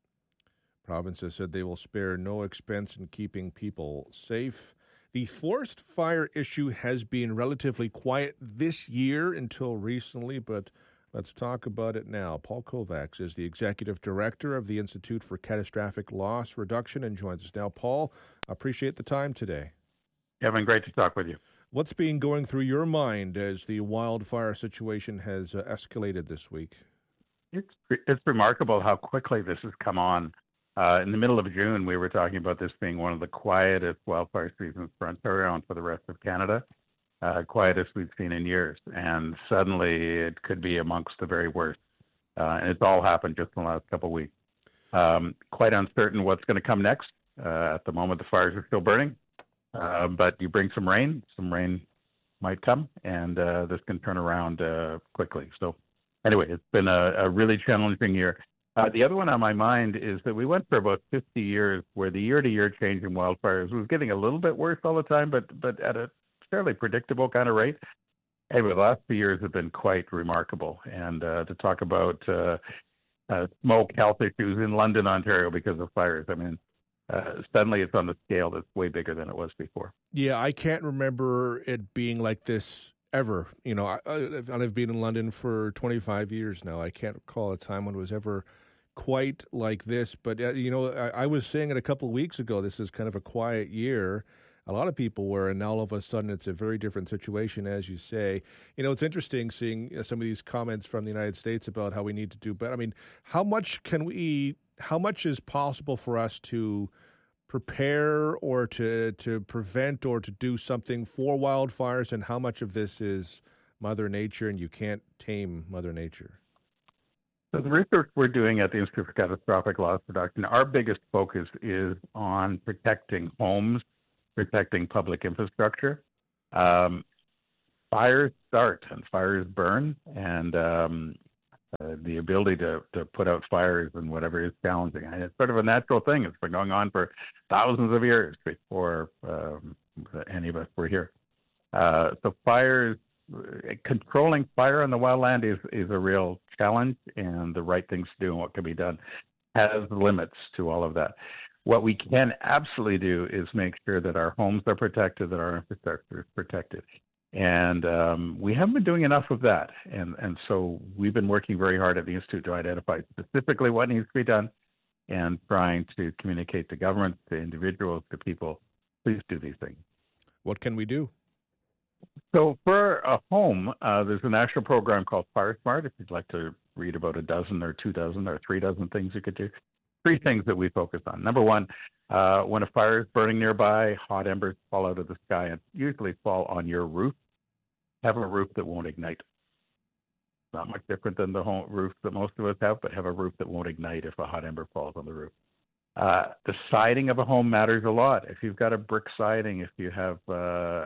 Provinces said they will spare no expense in keeping people safe. The forest fire issue has been relatively quiet this year until recently, but let's talk about it now. Paul Kovacs is the Executive Director of the Institute for Catastrophic Loss Reduction and joins us now. Paul, I appreciate the time today. Kevin, great to talk with you. What's been going through your mind as the wildfire situation has uh, escalated this week? It's it's remarkable how quickly this has come on. Uh, in the middle of June, we were talking about this being one of the quietest wildfire seasons for Ontario and for the rest of Canada, uh, quietest we've seen in years. And suddenly it could be amongst the very worst. Uh, and it's all happened just in the last couple of weeks. Um, quite uncertain what's going to come next. Uh, at the moment, the fires are still burning. Uh, but you bring some rain, some rain might come, and uh, this can turn around uh, quickly. So anyway, it's been a, a really challenging year. Uh, the other one on my mind is that we went for about fifty years where the year-to-year change in wildfires was getting a little bit worse all the time, but but at a fairly predictable kind of rate. Anyway, the last few years have been quite remarkable. And uh, to talk about uh, uh, smoke health issues in London, Ontario because of fires, I mean, Uh, suddenly it's on the scale that's way bigger than it was before. Yeah, I can't remember it being like this ever. You know, I, I've been in London for twenty-five years now. I can't recall a time when it was ever quite like this. But, uh, you know, I, I was saying it a couple of weeks ago, this is kind of a quiet year. A lot of people were, and now all of a sudden it's a very different situation, as you say. You know, it's interesting seeing some of these comments from the United States about how we need to do better. I mean, how much can we... How much is possible for us to prepare or to to prevent or to do something for wildfires, and how much of this is Mother Nature and you can't tame Mother Nature? So the research we're doing at the Institute for Catastrophic Loss Reduction, our biggest focus is on protecting homes, protecting public infrastructure. Um, fires start and fires burn, and um, Uh, the ability to, to put out fires and whatever is challenging. And it's sort of a natural thing. It's been going on for thousands of years before um, any of us were here. Uh, so fires, controlling fire on the wildland is, is a real challenge, and the right things to do and what can be done has limits to all of that. What we can absolutely do is make sure that our homes are protected, that our infrastructure is protected. And um, we haven't been doing enough of that. And, and so we've been working very hard at the Institute to identify specifically what needs to be done and trying to communicate to government, to individuals, to people, please do these things. What can we do? So for a home, uh, there's a national program called Fire Smart. If you'd like to read about a dozen or two dozen or three dozen things you could do. Three things that we focus on. Number one, uh, when a fire is burning nearby, hot embers fall out of the sky and usually fall on your roof. Have a roof that won't ignite. Not much different than the home roof that most of us have, but have a roof that won't ignite if a hot ember falls on the roof. Uh, the siding of a home matters a lot. If you've got a brick siding, if you have uh,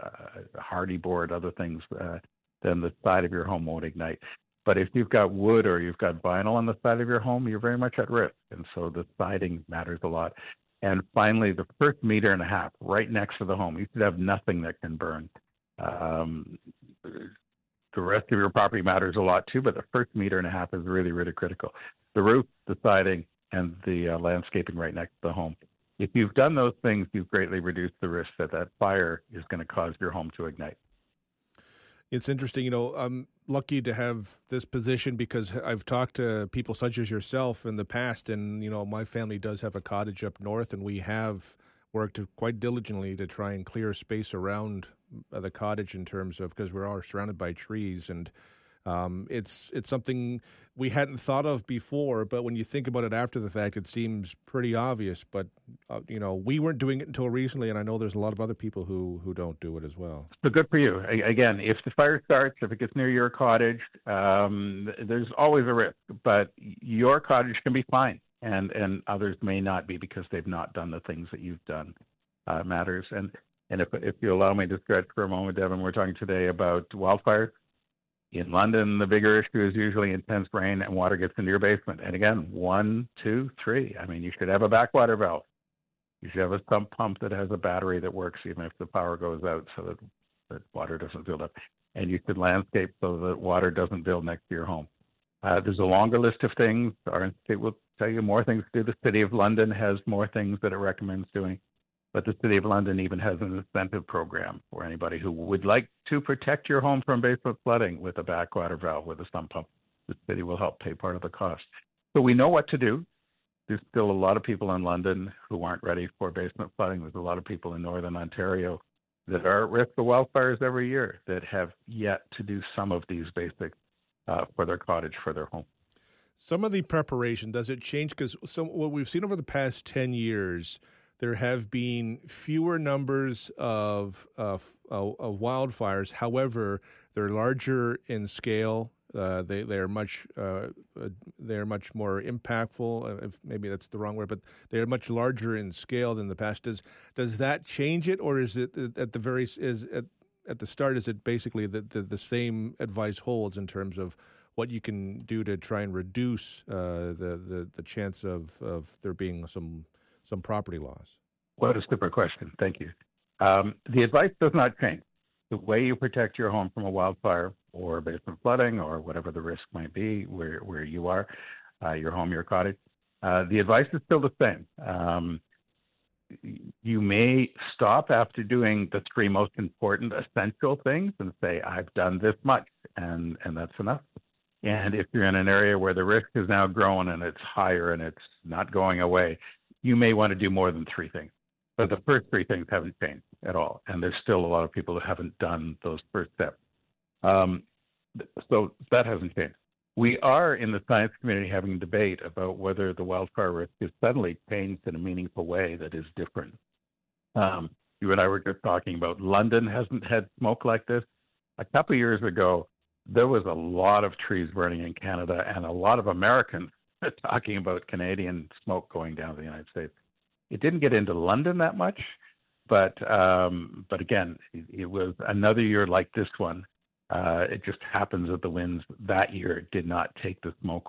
a hardy board, other things, uh, then the side of your home won't ignite. But if you've got wood or you've got vinyl on the side of your home, you're very much at risk. And so the siding matters a lot. And finally, the first meter and a half right next to the home, you should have nothing that can burn. Um, the rest of your property matters a lot too, but the first meter and a half is really, really critical. The roof, the siding, and the uh, landscaping right next to the home. If you've done those things, you've greatly reduced the risk that that fire is going to cause your home to ignite. It's interesting, you know, I'm lucky to have this position because I've talked to people such as yourself in the past, and, you know, my family does have a cottage up north, and we have worked quite diligently to try and clear space around the cottage in terms of, because we're all surrounded by trees, and um, it's it's something we hadn't thought of before, but when you think about it after the fact, it seems pretty obvious. But, uh, you know, we weren't doing it until recently, and I know there's a lot of other people who, who don't do it as well. So good for you. Again, if the fire starts, if it gets near your cottage, um, there's always a risk, but your cottage can be fine, and, and others may not be because they've not done the things that you've done. Uh, matters. And, and if, if you allow me to stretch for a moment, Devin, we're talking today about wildfires. In London, the bigger issue is usually intense rain and water gets into your basement. And again, one, two, three. I mean, you should have a backwater valve. You should have a sump pump that has a battery that works even if the power goes out so that, that water doesn't build up. And you should landscape so that water doesn't build next to your home. Uh, there's a longer list of things. Our institute will tell you more things to do. The City of London has more things that it recommends doing. But the City of London even has an incentive program for anybody who would like to protect your home from basement flooding with a backwater valve, with a sump pump. The city will help pay part of the cost. So we know what to do. There's still a lot of people in London who aren't ready for basement flooding. There's a lot of people in Northern Ontario that are at risk of wildfires every year that have yet to do some of these basics uh, for their cottage, for their home. Some of the preparation, does it change? Because some, what we've seen over the past ten years, there have been fewer numbers of, of, of wildfires. However, they're larger in scale. Uh, they they are much uh, they are much more impactful. If maybe that's the wrong word, but they are much larger in scale than the past. Does does that change it, or is it at the very is at, at the start? Is it basically the, the the same advice holds in terms of what you can do to try and reduce uh, the, the the chance of, of there being some some property loss? What a super question. Thank you. Um, the advice does not change. The way you protect your home from a wildfire or basement flooding or whatever the risk might be where, where you are, uh, your home, your cottage, uh, the advice is still the same. Um, you may stop after doing the three most important essential things and say, I've done this much, and, and that's enough. And if you're in an area where the risk is now growing and it's higher and it's not going away, you may want to do more than three things. But the first three things haven't changed at all. And there's still a lot of people who haven't done those first steps. Um, so that hasn't changed. We are in the science community having a debate about whether the wildfire risk is suddenly changed in a meaningful way that is different. Um, you and I were just talking about London hasn't had smoke like this. A couple of years ago, there was a lot of trees burning in Canada and a lot of Americans talking about Canadian smoke going down to the United States. It didn't get into London that much, but um, but again, it, it was another year like this one. Uh, it just happens that the winds that year did not take the smoke